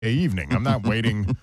evening. I'm not waiting.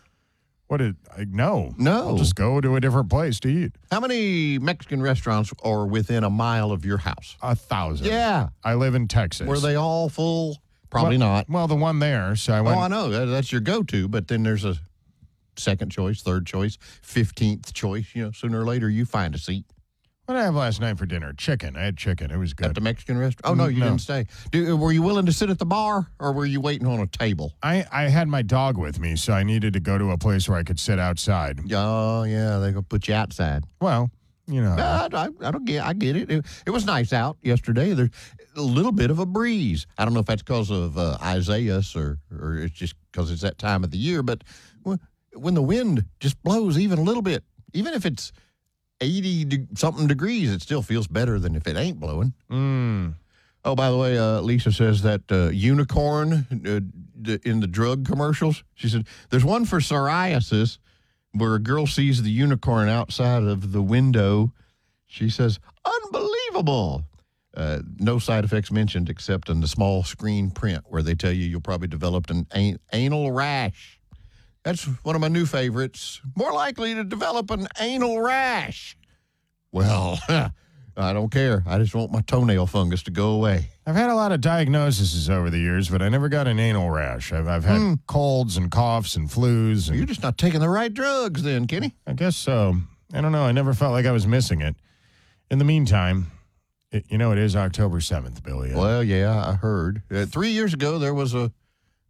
No. No. I'll just go to a different place to eat. How many Mexican restaurants are within a mile of your house? 1,000. Yeah. I live in Texas. Were they all full? Probably not. Well, the one there. So I went. Oh, I know. That's your go-to, but then there's a second choice, third choice, 15th choice. Sooner or later you find a seat. What did I have last night for dinner? Chicken. I had chicken. It was good. At the Mexican restaurant? Oh, no, you didn't stay. Were you willing to sit at the bar, or were you waiting on a table? I had my dog with me, so I needed to go to a place where I could sit outside. Oh, yeah, they're going to put you outside. Well, I get it. It was nice out yesterday. There's a little bit of a breeze. I don't know if that's because of Isaiah or it's just because it's that time of the year, but when the wind just blows even a little bit, even if it's 80-something degrees, it still feels better than if it ain't blowing. Oh, by the way, Lisa says that unicorn in the drug commercials, she said, there's one for psoriasis where a girl sees the unicorn outside of the window. She says, unbelievable. No side effects mentioned except in the small screen print where they tell you you'll probably develop an anal rash. That's one of my new favorites. More likely to develop an anal rash. Well, I don't care. I just want my toenail fungus to go away. I've had a lot of diagnoses over the years, but I never got an anal rash. I've had colds and coughs and flus. You're just not taking the right drugs then, Kenny. I guess so. I don't know. I never felt like I was missing it. In the meantime, it is October 7th, Billy. Well, yeah, I heard. 3 years ago, there was a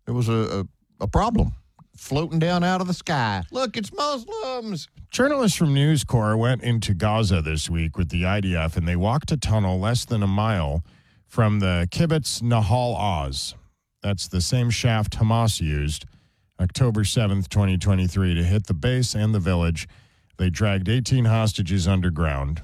problem floating down out of the sky. Look, it's Muslims. Journalists from News Corps went into Gaza this week with the IDF, and they walked a tunnel less than a mile from the Kibbutz Nahal Oz. That's the same shaft Hamas used October 7th, 2023, to hit the base and the village. They dragged 18 hostages underground.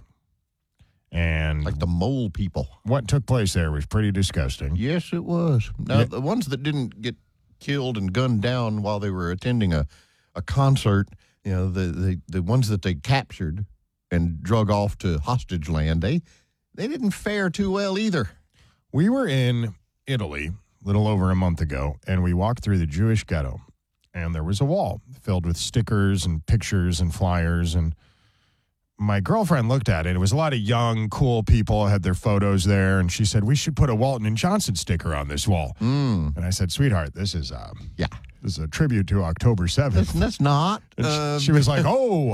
And like the mole people. What took place there was pretty disgusting. Yes, it was. Now, the ones that didn't get killed and gunned down while they were attending a concert, the ones that they captured and drug off to hostage land, they didn't fare too well either. We were in Italy a little over a month ago, and we walked through the Jewish ghetto, and there was a wall filled with stickers and pictures and flyers, and my girlfriend looked at it. It was a lot of young, cool people had their photos there, and she said, we should put a Walton and Johnson sticker on this wall. And I said, sweetheart, this is a tribute to October 7th. That's not. She was like,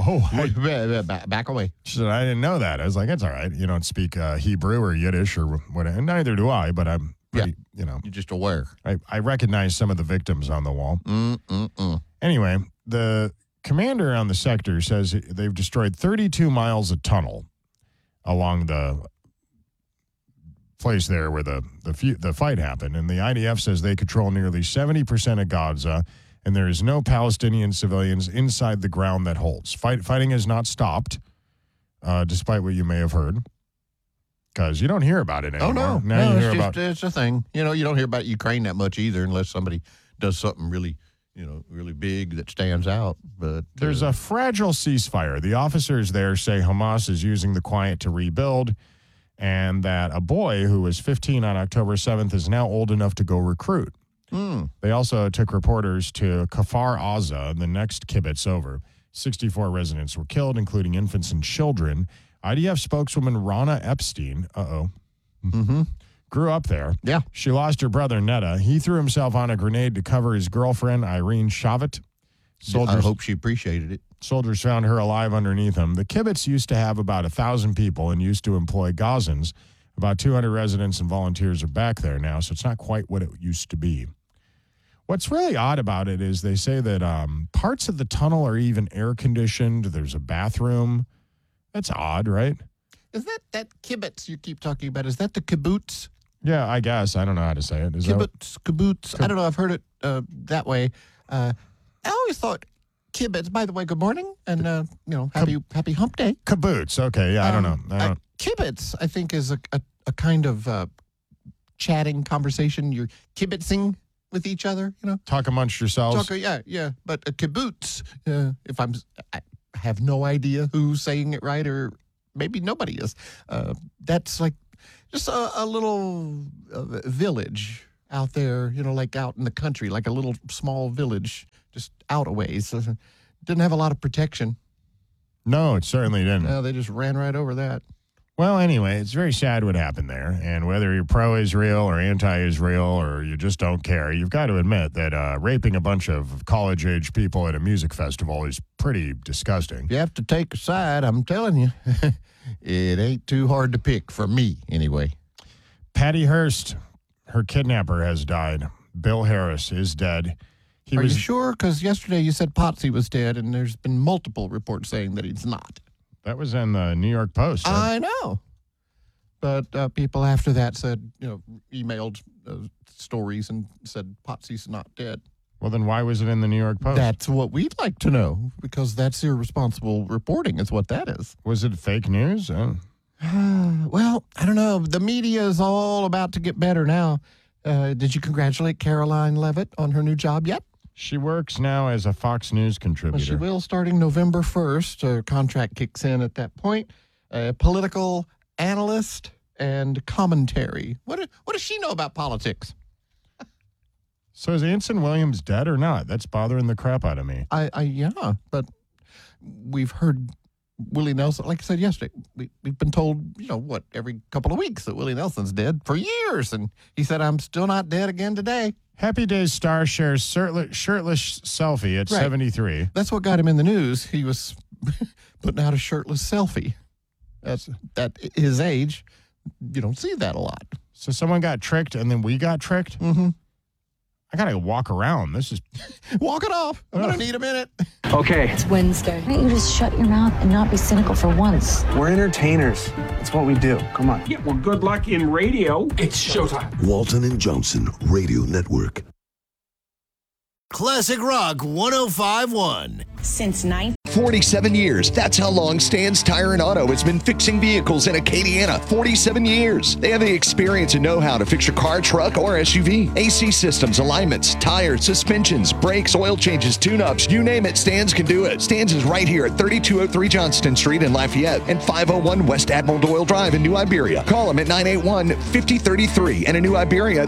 back away. She said, I didn't know that. I was like, it's all right. You don't speak Hebrew or Yiddish or whatever. And neither do I, but I'm pretty, You're just aware. I recognize some of the victims on the wall. Anyway, the commander on the sector says they've destroyed 32 miles of tunnel along the place there where the fight happened. And the IDF says they control nearly 70% of Gaza, and there is no Palestinian civilians inside the ground that holds. Fighting has not stopped, despite what you may have heard, because you don't hear about it anymore. Oh, no. Now you hear it's a thing. You don't hear about Ukraine that much either unless somebody does something really big that stands out. But there's a fragile ceasefire. The officers there say Hamas is using the quiet to rebuild, and that a boy who was 15 on October 7th is now old enough to go recruit. They also took reporters to Kfar Aza, the next kibbutz over. 64 residents were killed, including infants and children. IDF spokeswoman Rana Epstein, grew up there. Yeah. She lost her brother, Netta. He threw himself on a grenade to cover his girlfriend, Irene Shavit. I hope she appreciated it. Soldiers found her alive underneath him. The kibbutz used to have about 1,000 people and used to employ Gazans. About 200 residents and volunteers are back there now, so it's not quite what it used to be. What's really odd about it is they say that parts of the tunnel are even air-conditioned. There's a bathroom. That's odd, right? Is that kibbutz you keep talking about? Is that the kibbutz? Yeah, I guess. I don't know how to say it. Kibbutz. I don't know. I've heard it that way. I always thought kibbutz. By the way, good morning, and happy hump day. Kibbutz. Okay, yeah, I don't know. Kibbutz, I think, is a kind of chatting conversation. You're kibbutzing with each other. Talk amongst yourselves. Yeah. But a kibbutz, I have no idea who's saying it right, or maybe nobody is. That's like just a little village out there, like out in the country, like a little small village, just out a ways. Didn't have a lot of protection. No, it certainly didn't. No, they just ran right over that. Well, anyway, it's very sad what happened there. And whether you're pro-Israel or anti-Israel or you just don't care, you've got to admit that raping a bunch of college-age people at a music festival is pretty disgusting. You have to take a side, I'm telling you. It ain't too hard to pick, for me, anyway. Patty Hearst, her kidnapper, has died. Bill Harris is dead. Are you sure? Because yesterday you said Potsy was dead, and there's been multiple reports saying that he's not. That was in the New York Post. I know. But people after that said, emailed stories and said Potsy's not dead. Well, then why was it in the New York Post? That's what we'd like to know, because that's irresponsible reporting is what that is. Was it fake news? Well, I don't know. The media is all about to get better now. Did you congratulate Caroline Levitt on her new job yet? She works now as a Fox News contributor. Well, she will starting November 1st. Her contract kicks in at that point. Political analyst and commentary. What does she know about politics? So is Anson Williams dead or not? That's bothering the crap out of me. Yeah, but we've heard Willie Nelson, like I said yesterday, we've been told, every couple of weeks that Willie Nelson's dead for years. And he said, I'm still not dead again today. Happy Days star shares shirtless selfie at 73. That's what got him in the news. He was putting out a shirtless selfie. At his age, you don't see that a lot. So someone got tricked and then we got tricked? Mm-hmm. I got to walk around. This is... Walk it off. I'm going to need a minute. Okay. It's Wednesday. Why don't you just shut your mouth and not be cynical for once? We're entertainers. That's what we do. Come on. Yeah, well, good luck in radio. It's showtime. Walton and Johnson Radio Network. Classic Rock 105.1. Since 47 years. That's how long Stan's Tire and Auto has been fixing vehicles in Acadiana. 47 years. They have the experience and know-how to fix your car, truck, or SUV. AC systems, alignments, tires, suspensions, brakes, oil changes, tune-ups. You name it, Stan's can do it. Stan's is right here at 3203 Johnston Street in Lafayette and 501 West Admiral Doyle Drive in New Iberia. Call them at 981-5033 and a New Iberia at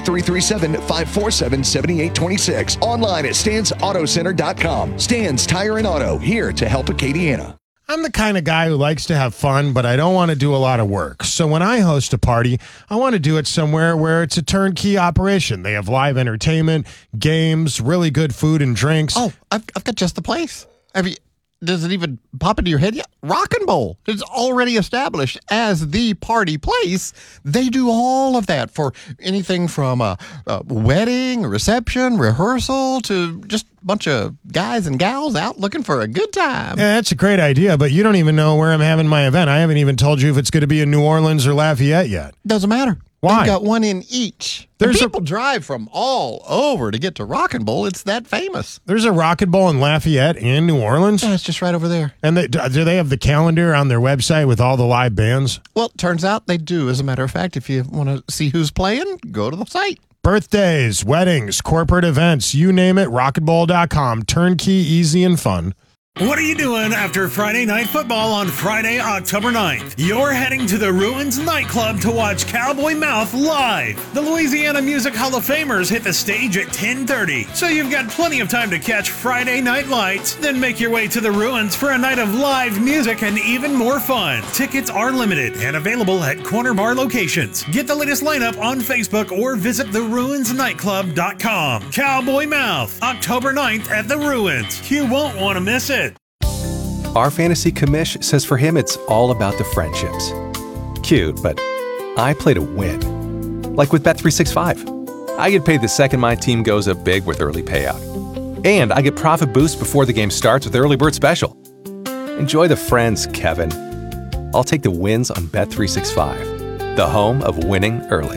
337-547-7826. Online at stansautocenter.com. Stan's Tire and Auto, here to help Acadiana. I'm the kind of guy who likes to have fun, but I don't want to do a lot of work. So when I host a party, I want to do it somewhere where it's a turnkey operation. They have live entertainment, games, really good food and drinks. Oh, I've got just the place. Does it even pop into your head yet? Rock and Bowl is already established as the party place. They do all of that for anything from a wedding, reception, rehearsal, to just a bunch of guys and gals out looking for a good time. Yeah, that's a great idea, but you don't even know where I'm having my event. I haven't even told you if it's going to be in New Orleans or Lafayette yet. Doesn't matter. Why? They've got one in each. People drive from all over to get to Rock and Bowl. It's that famous. There's a Rock and Bowl in Lafayette and New Orleans? Yeah, it's just right over there. And do they have the calendar on their website with all the live bands? Well, it turns out they do. As a matter of fact, if you want to see who's playing, go to the site. Birthdays, weddings, corporate events, you name it, rocketball.com. Turnkey, easy, and fun. What are you doing after Friday Night Football on Friday, October 9th? You're heading to the Ruins nightclub to watch Cowboy Mouth live. The Louisiana Music Hall of Famers hit the stage at 10:30, so you've got plenty of time to catch Friday Night Lights, then make your way to the Ruins for a night of live music and even more fun. Tickets are limited and available at corner bar locations. Get the latest lineup on Facebook or visit theruinsnightclub.com. Cowboy Mouth, October 9th at the Ruins. You won't want to miss it. Our fantasy commish says for him it's all about the friendships. Cute, but I play to win. Like with Bet365. I get paid the second my team goes up big with early payout. And I get profit boost before the game starts with Early Bird Special. Enjoy the friends, Kevin. I'll take the wins on Bet365, the home of winning early.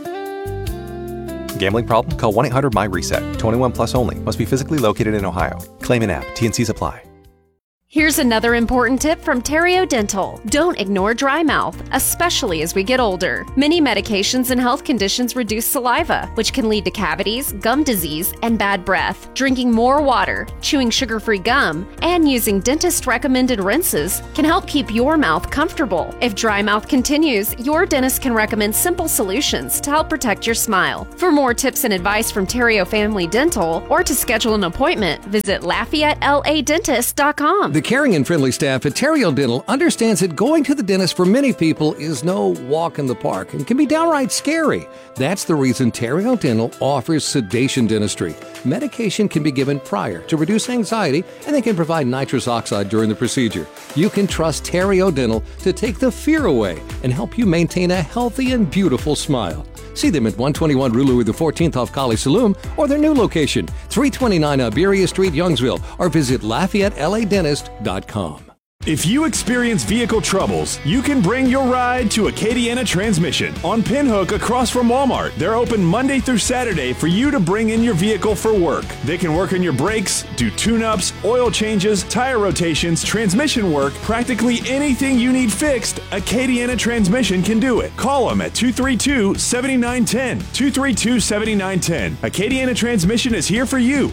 Gambling problem? Call 1-800-MY-RESET. 21 plus only. Must be physically located in Ohio. Claim an app. T&Cs apply. Here's another important tip from Terrio Dental. Don't ignore dry mouth, especially as we get older. Many medications and health conditions reduce saliva, which can lead to cavities, gum disease, and bad breath. Drinking more water, chewing sugar-free gum, and using dentist-recommended rinses can help keep your mouth comfortable. If dry mouth continues, your dentist can recommend simple solutions to help protect your smile. For more tips and advice from Terrio Family Dental, or to schedule an appointment, visit LafayetteLADentist.com. The caring and friendly staff at Terrio Dental understands that going to the dentist for many people is no walk in the park and can be downright scary. That's the reason Terrio Dental offers sedation dentistry. Medication can be given prior to reduce anxiety, and they can provide nitrous oxide during the procedure. You can trust Terrio Dental to take the fear away and help you maintain a healthy and beautiful smile. See them at 121 Rue Louis XIV off College Saloon, or their new location, 329 Iberia Street, Youngsville, or visit LafayetteLADentist.com. If you experience vehicle troubles, you can bring your ride to Acadiana Transmission on Pinhook across from Walmart. They're open Monday through Saturday for you to bring in your vehicle for work. They can work on your brakes, do tune-ups, oil changes, tire rotations, transmission work, practically anything you need fixed, Acadiana Transmission can do it. Call them at 232-7910, 232-7910. Acadiana Transmission is here for you,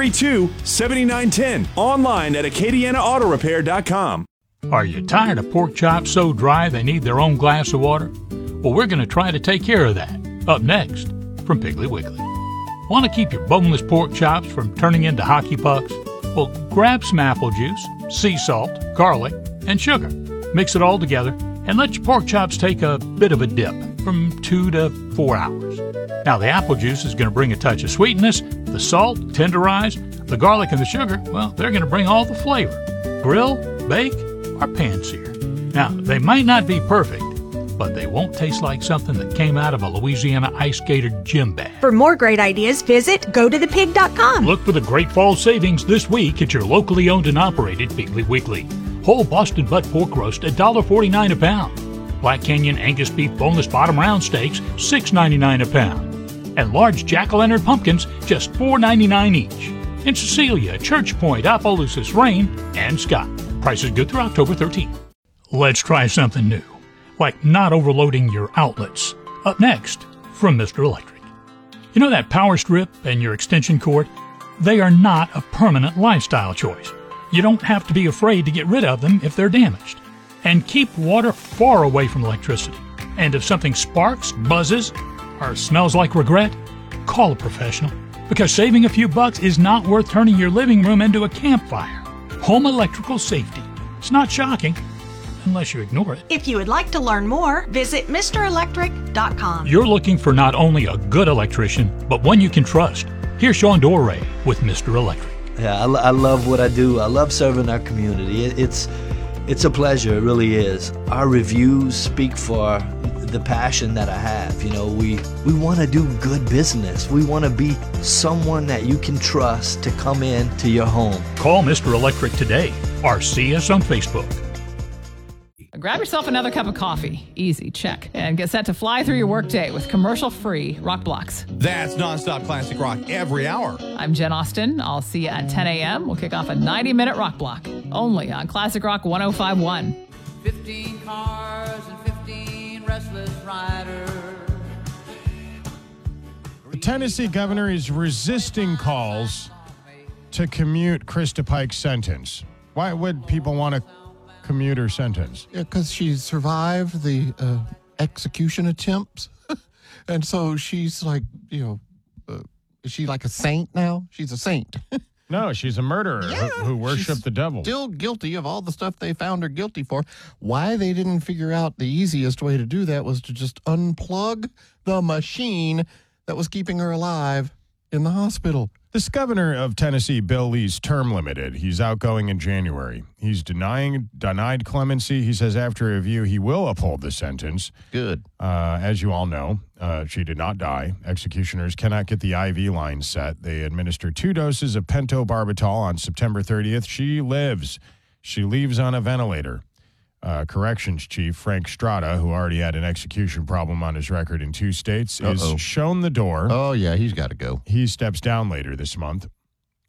232-7910, online at acadianaautorepair.com. Are you tired of pork chops so dry they need their own glass of water? Well, we're going to try to take care of that. Up next, from Piggly Wiggly. Want to keep your boneless pork chops from turning into hockey pucks? Well, grab some apple juice, sea salt, garlic, and sugar. Mix it all together and let your pork chops take a bit of a dip from 2 to 4 hours. Now, the apple juice is going to bring a touch of sweetness. The salt, tenderize. The garlic and the sugar, well, they're going to bring all the flavor. Grill, bake, or pan-sear. Now, they might not be perfect, but they won't taste like something that came out of a Louisiana ice skater gym bag. For more great ideas, visit gotothepig.com. Look for the great fall savings this week at your locally owned and operated Piggly Wiggly. Whole Boston butt pork roast, $1.49 a pound. Black Canyon Angus beef boneless bottom round steaks, $6.99 a pound. And large jack-o'-lantern pumpkins, just $4.99 each. In Cecilia, Church Point, Opelousas, Rain, and Scott. Prices good through October 13th. Let's try something new, like not overloading your outlets. Up next, from Mr. Electric. You know that power strip and your extension cord? They are not a permanent lifestyle choice. You don't have to be afraid to get rid of them if they're damaged. And keep water far away from electricity. And if something sparks, buzzes, or smells like regret, call a professional. Because saving a few bucks is not worth turning your living room into a campfire. Home electrical safety. It's not shocking, unless you ignore it. If you would like to learn more, visit MrElectric.com. You're looking for not only a good electrician, but one you can trust. Here's Sean Doré with Mr. Electric. Yeah, I love what I do. I love serving our community. It's a pleasure, it really is. Our reviews speak for the passion that I have. You know, we want to do good business. We want to be someone that you can trust to come in to your home. Call Mr. Electric today or see us on Facebook. Grab yourself another cup of coffee. Easy, check. And get set to fly through your workday with commercial-free rock blocks. That's nonstop classic rock every hour. I'm Jen Austen. I'll see you at 10 a.m. We'll kick off a 90-minute rock block, only on Classic Rock 105.1. 15 cars and 15 restless riders. The Tennessee governor is resisting calls to commute Krista Pike's sentence. Why would people want to commute her sentence? Yeah, because she survived the execution attempts. And so she's like, is she like a saint now? She's a saint. No, she's a murderer who worshiped the devil. Still guilty of all the stuff they found her guilty for. Why they didn't figure out the easiest way to do that was to just unplug the machine that was keeping her alive in the hospital. This governor of Tennessee, Bill Lee's term limited. He's outgoing in January. He's denied clemency. He says after review, he will uphold the sentence. Good. As you all know, she did not die. Executioners cannot get the IV line set. They administer 2 doses of pentobarbital on September 30th. She lives. She leaves on a ventilator. Corrections Chief Frank Strada, who already had an execution problem on his record in 2 states, is shown the door. Oh, yeah, he's got to go. He steps down later this month.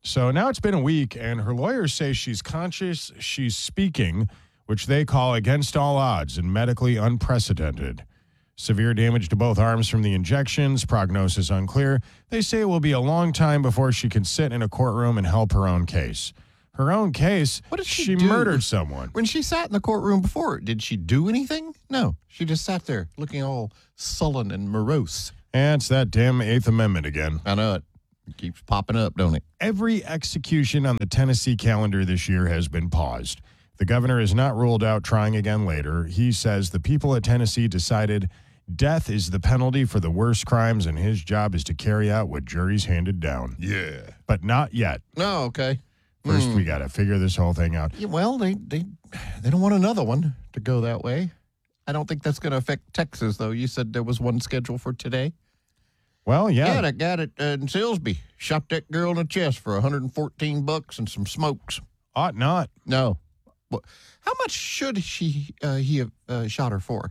So now it's been a week, and her lawyers say she's conscious, she's speaking, which they call against all odds and medically unprecedented. Severe damage to both arms from the injections, prognosis unclear. They say it will be a long time before she can sit in a courtroom and help her own case. Her own case? What did she do? murdered someone. When she sat in the courtroom before, did she do anything? No. She just sat there looking all sullen and morose. And it's that damn Eighth Amendment again. I know it. It keeps popping up, don't it? Every execution on the Tennessee calendar this year has been paused. The governor has not ruled out trying again later. He says the people at Tennessee decided death is the penalty for the worst crimes, and his job is to carry out what juries handed down. Yeah. But not yet. No, okay. First, we got to figure this whole thing out. Yeah, well, they don't want another one to go that way. I don't think that's going to affect Texas, though. You said there was one scheduled for today. Well, yeah. Yeah, that guy in Silsby shot that girl in the chest for $114 and some smokes. Ought not. No. Well, how much should he have shot her for?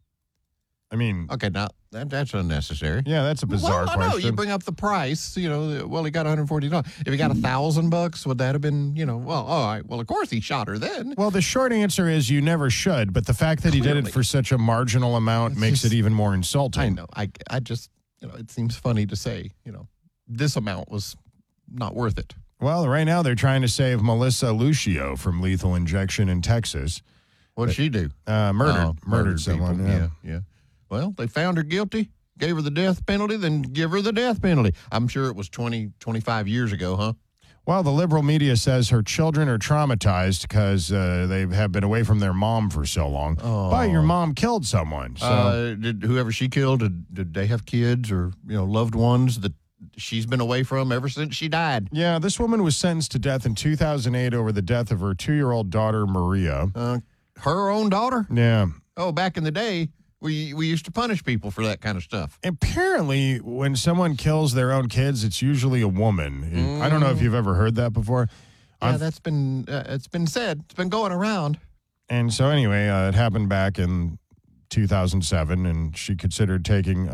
I mean, okay, now that's unnecessary. Yeah, that's a bizarre question. No, you bring up the price. You know, well, he got $140. If he got $1,000, would that have been? You know, well, all right. Well, of course he shot her then. Well, the short answer is you never should. But the fact that he did it for such a marginal amount makes it even more insulting. I know. I just, it seems funny to say, this amount was not worth it. Well, right now they're trying to save Melissa Lucio from lethal injection in Texas. What did she do? Murdered someone. Yeah. Well, they found her guilty, gave her the death penalty, then give her the death penalty. I'm sure it was 20, 25 years ago, huh? Well, the liberal media says her children are traumatized because they have been away from their mom for so long. Oh. But your mom killed someone. So. Did whoever she killed, did they have kids or loved ones that she's been away from ever since she died? Yeah, this woman was sentenced to death in 2008 over the death of her 2-year-old daughter, Maria. Her own daughter? Yeah. Oh, back in the day, we used to punish people for that kind of stuff. Apparently, when someone kills their own kids, it's usually a woman. I don't know if you've ever heard that before. Yeah, that's been it's been said. It's been going around. And so anyway, it happened back in 2007, and she considered taking.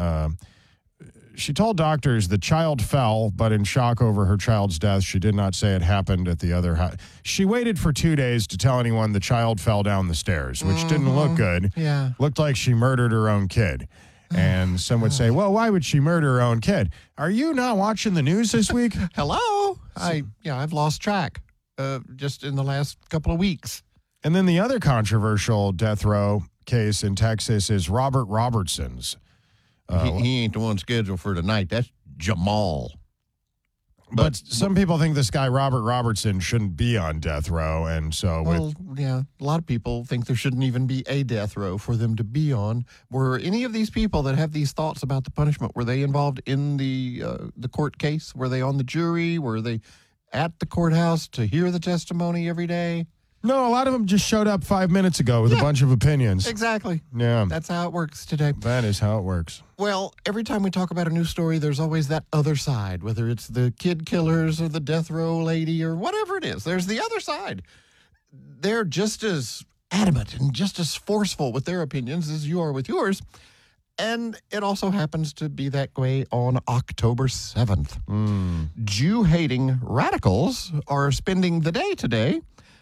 She told doctors the child fell, but in shock over her child's death, she did not say it happened at the other house. She waited for 2 days to tell anyone the child fell down the stairs, which didn't look good. Yeah. Looked like she murdered her own kid. And some would say, well, why would she murder her own kid? Are you not watching the news this week? Hello? I've lost track just in the last couple of weeks. And then the other controversial death row case in Texas is Robert Robertson's. He ain't the one scheduled for tonight. That's Jamal. But some people think this guy, Robert Robertson, shouldn't be on death row. And so, a lot of people think there shouldn't even be a death row for them to be on. Were any of these people that have these thoughts about the punishment, were they involved in the court case? Were they on the jury? Were they at the courthouse to hear the testimony every day? No, a lot of them just showed up 5 minutes ago with a bunch of opinions. Exactly. Yeah. That's how it works today. That is how it works. Well, every time we talk about a news story, there's always that other side, whether it's the kid killers or the death row lady or whatever it is. There's the other side. They're just as adamant and just as forceful with their opinions as you are with yours. And it also happens to be that way on October 7th. Jew-hating radicals are spending the day today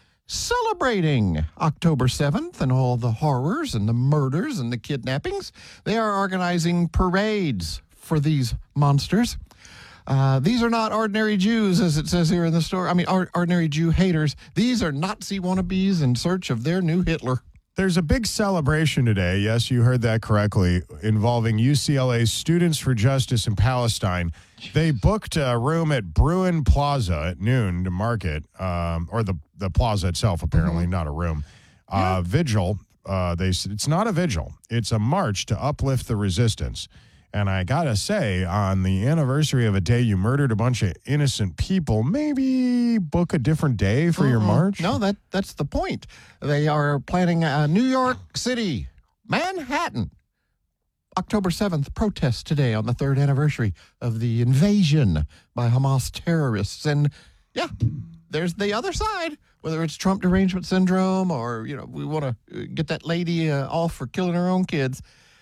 celebrating October 7th and all the horrors and the murders and the kidnappings. They are organizing parades for these monsters. These are not ordinary Jews, as it says here in the story. I mean, ordinary Jew haters. These are Nazi wannabes in search of their new Hitler. There's a big celebration today, yes, you heard that correctly, involving UCLA's Students for Justice in Palestine. They booked a room at Bruin Plaza at noon to market, or the plaza itself, apparently, not a room. Vigil, it's not a vigil. It's a march to uplift the resistance. And I got to say, on the anniversary of a day you murdered a bunch of innocent people, maybe book a different day for your march? No, that's the point. They are planning a New York City, Manhattan, October 7th protest today on the 3rd anniversary of the invasion by Hamas terrorists. And, yeah, there's the other side, whether it's Trump derangement syndrome or, we want to get that lady off for killing her own kids.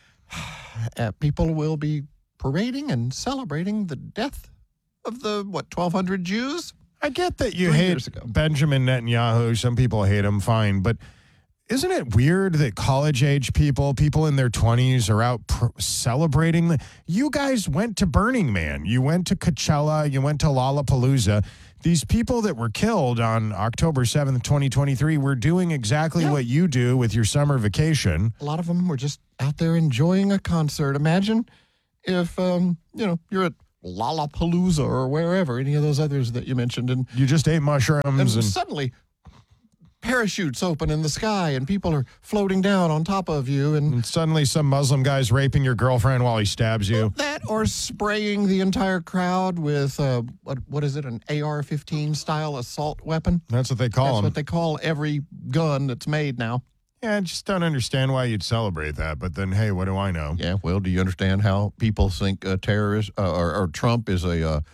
People will be parading and celebrating the death of the, 1,200 Jews? I get that you 3 hate years ago. Benjamin Netanyahu. Some people hate him, fine. But isn't it weird that college-age people in their 20s, are out celebrating? You guys went to Burning Man. You went to Coachella. You went to Lollapalooza. These people that were killed on October 7th, 2023, were doing exactly what you do with your summer vacation. A lot of them were just out there enjoying a concert. Imagine if, you're at Lollapalooza or wherever, any of those others that you mentioned. And you just ate mushrooms. And suddenly parachutes open in the sky and people are floating down on top of you. And suddenly some Muslim guy's raping your girlfriend while he stabs you. That or spraying the entire crowd with, what is it, an AR-15 style assault weapon? That's what they call them. That's what they call every gun that's made now. Yeah, I just don't understand why you'd celebrate that. But then, hey, what do I know? Yeah, well, do you understand how people think terrorist or Trump is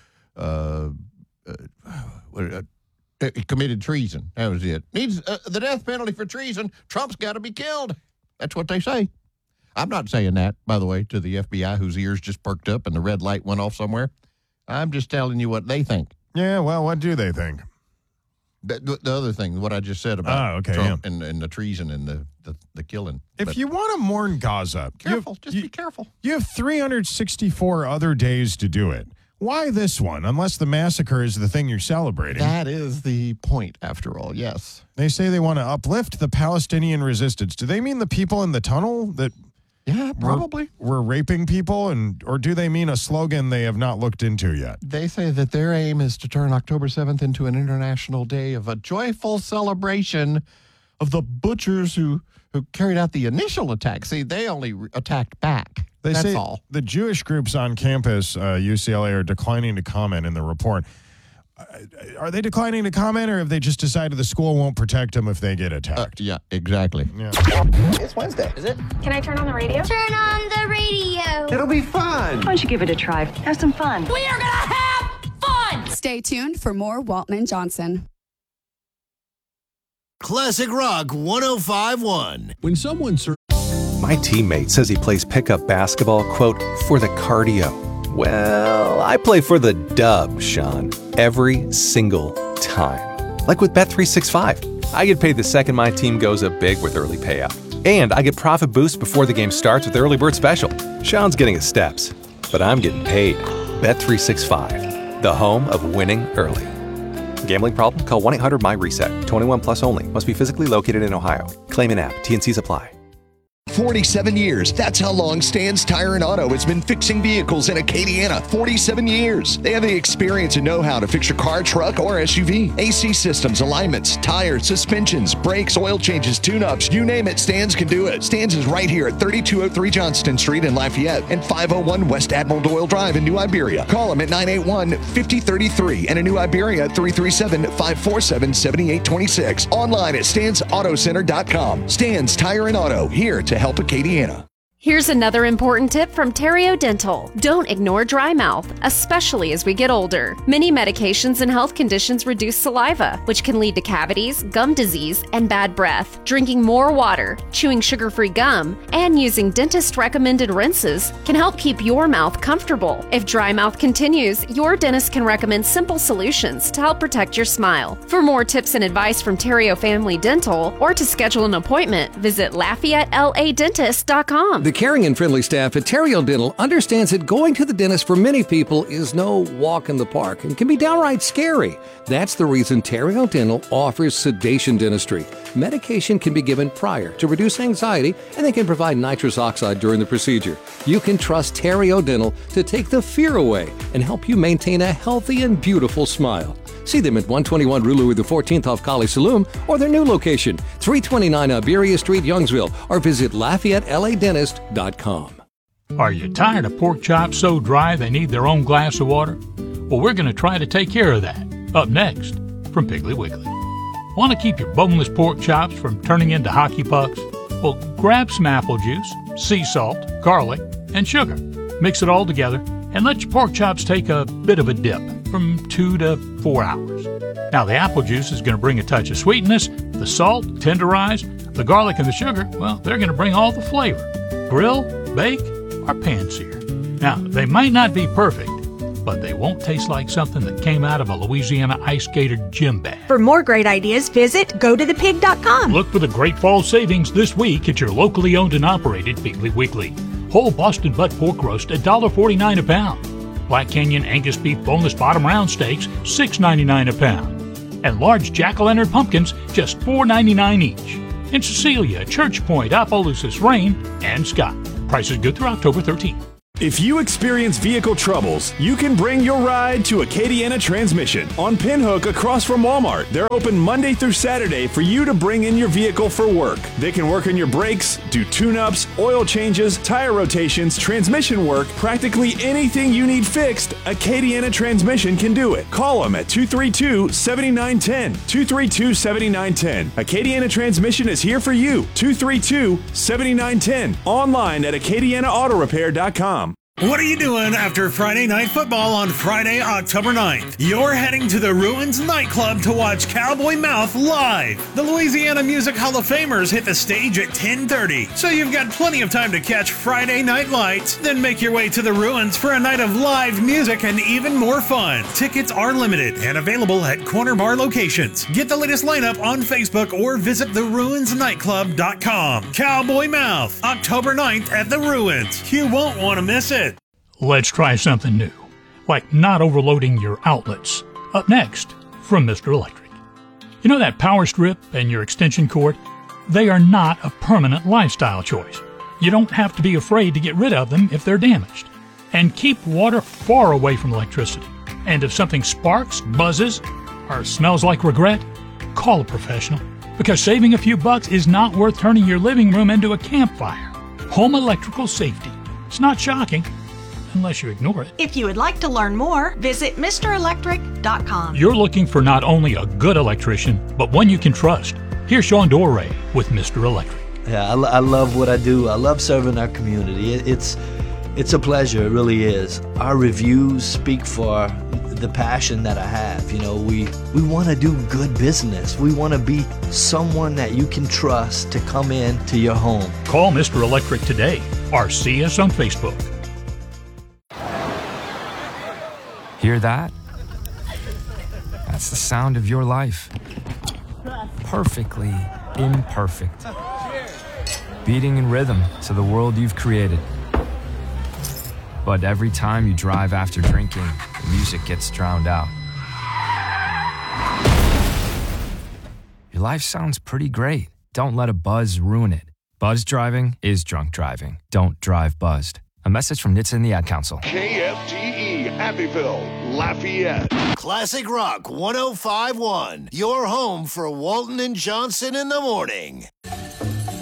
committed treason? That was it. Needs the death penalty for treason. Trump's got to be killed. That's what they say. I'm not saying that, by the way, to the FBI whose ears just perked up and the red light went off somewhere. I'm just telling you what they think. Yeah, well, what do they think? The other thing, what I just said about Trump and the treason and the killing. If you want to mourn Gaza, be careful. You have 364 other days to do it. Why this one, unless the massacre is the thing you're celebrating? That is the point, after all, yes. They say they want to uplift the Palestinian resistance. Do they mean the people in the tunnel that probably were raping people, or do they mean a slogan they have not looked into yet? They say that their aim is to turn October 7th into an international day of a joyful celebration of the butchers who carried out the initial attack. See, they only attacked back. That's say all. The Jewish groups on campus, UCLA, are declining to comment in the report. Are they declining to comment, or have they just decided the school won't protect them if they get attacked? Yeah, exactly. Yeah. It's Wednesday, is it? Can I turn on the radio? Turn on the radio. It'll be fun. Why don't you give it a try? Have some fun. We are going to have fun. Stay tuned for more Walton and Johnson. Classic Rock 105.1. When someone My teammate says he plays pickup basketball, quote, for the cardio. Well, I play for the dub, Sean, every single time. Like with Bet365. I get paid the second my team goes up big with early payout. And I get profit boosts before the game starts with Early Bird Special. Sean's getting his steps, but I'm getting paid. Bet365, the home of winning early. Gambling problem? Call 1-800-MY-RESET. 21 plus only. Must be physically located in Ohio. Claim in app. T&Cs apply. 47 years. That's how long Stan's Tire and Auto has been fixing vehicles in Acadiana. 47 years. They have the experience and know-how to fix your car, truck, or SUV. AC systems, alignments, tires, suspensions, brakes, oil changes, tune-ups, you name it, Stan's can do it. Stan's is right here at 3203 Johnston Street in Lafayette and 501 West Admiral Doyle Drive in New Iberia. Call them at 981-5033 and in New Iberia at 337-547-7826. Online at stansautocenter.com. Stan's Tire and Auto, here to help Acadiana. Here's another important tip from Terrio Dental. Don't ignore dry mouth, especially as we get older. Many medications and health conditions reduce saliva, which can lead to cavities, gum disease, and bad breath. Drinking more water, chewing sugar-free gum, and using dentist-recommended rinses can help keep your mouth comfortable. If dry mouth continues, your dentist can recommend simple solutions to help protect your smile. For more tips and advice from Terrio Family Dental, or to schedule an appointment, visit LafayetteLADentist.com. The caring and friendly staff at Terrio Dental understands that going to the dentist for many people is no walk in the park and can be downright scary. That's the reason Terrio Dental offers sedation dentistry. Medication can be given prior to reduce anxiety, and they can provide nitrous oxide during the procedure. You can trust Terrio Dental to take the fear away and help you maintain a healthy and beautiful smile. See them at 121 Rue Louis XIV off College Saloon, or their new location, 329 Iberia Street, Youngsville, or visit LafayetteLADentist.com. Are you tired of pork chops so dry they need their own glass of water? Well, we're going to try to take care of that. Up next, from Piggly Wiggly. Want to keep your boneless pork chops from turning into hockey pucks? Well, grab some apple juice, sea salt, garlic, and sugar. Mix it all together and let your pork chops take a bit of a dip from 2 to 4 hours. Now, the apple juice is going to bring a touch of sweetness. The salt, tenderize. The garlic and the sugar, well, they're going to bring all the flavor. Grill, bake, or pan sear. Now, they might not be perfect, but they won't taste like something that came out of a Louisiana ice skater gym bag. For more great ideas, visit gotothepig.com. Look for the great fall savings this week at your locally owned and operated Piggly Wiggly. Whole Boston butt pork roast $1.49 a pound. Black Canyon Angus beef boneless bottom round steaks $6.99 a pound. And large jack-o'-lantern pumpkins just $4.99 each. In Cecilia, Church Point, Opelousas, Rain, and Scott. Prices good through October 13th. If you experience vehicle troubles, you can bring your ride to Acadiana Transmission on Pinhook across from Walmart. They're open Monday through Saturday for you to bring in your vehicle for work. They can work on your brakes, do tune-ups, oil changes, tire rotations, transmission work, practically anything you need fixed, Acadiana Transmission can do it. Call them at 232-7910. 232-7910. Acadiana Transmission is here for you. 232-7910. Online at acadianaautorepair.com. What are you doing after Friday Night Football on Friday, October 9th? You're heading to the Ruins nightclub to watch Cowboy Mouth live. The Louisiana Music Hall of Famers hit the stage at 10:30, so you've got plenty of time to catch Friday Night Lights, then make your way to the Ruins for a night of live music and even more fun. Tickets are limited and available at corner bar locations. Get the latest lineup on Facebook or visit theruinsnightclub.com. Cowboy Mouth, October 9th at the Ruins. You won't want to miss it. Let's try something new, like not overloading your outlets. Up next, from Mr. Electric. You know that power strip and your extension cord? They are not a permanent lifestyle choice. You don't have to be afraid to get rid of them if they're damaged. And keep water far away from electricity. And if something sparks, buzzes, or smells like regret, call a professional. Because saving a few bucks is not worth turning your living room into a campfire. Home electrical safety. It's not shocking, unless you ignore it. If you would like to learn more, visit MrElectric.com. You're looking for not only a good electrician, but one you can trust. Here's Sean Dorey with Mr. Electric. Yeah, I love what I do. I love serving our community. It's a pleasure, it really is. Our reviews speak for the passion that I have. You know, we want to do good business. We want to be someone that you can trust to come in to your home. Call Mr. Electric today or see us on Facebook. Hear that? That's the sound of your life. Perfectly imperfect. Beating in rhythm to the world you've created. But every time you drive after drinking, the music gets drowned out. Your life sounds pretty great. Don't let a buzz ruin it. Buzz driving is drunk driving. Don't drive buzzed. A message from NHTSA and the Ad Council. KFTE, Abbeville, Lafayette. Classic Rock 105.1. Your home for Walton and Johnson in the morning.